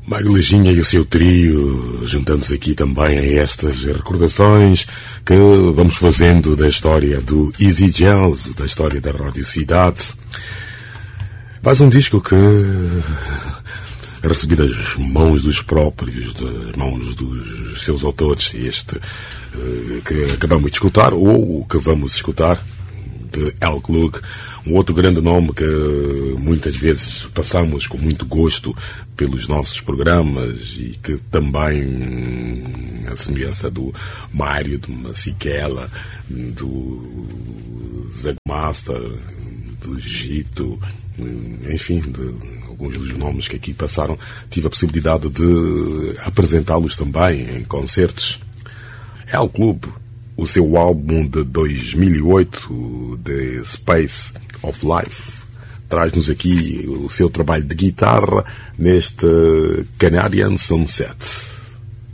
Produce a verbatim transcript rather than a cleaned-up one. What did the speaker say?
Mário Lajinha e o seu trio, juntando-se aqui também a estas recordações que vamos fazendo da história do Easy Jazz, da história da Radio Cidade. Mais um disco que recebi das mãos dos próprios, das mãos dos seus autores, este que acabamos de escutar, ou que vamos escutar, de El Klug, um outro grande nome que muitas vezes passamos com muito gosto pelos nossos programas e que também, a semelhança do Mário, do Massiquela, do Zagmaster, do Gito, enfim, de alguns dos nomes que aqui passaram, tive a possibilidade de apresentá-los também em concertos. El Klug, o seu álbum de dois mil e oito, The Space of Life, traz-nos aqui o seu trabalho de guitarra neste Canadian Sunset.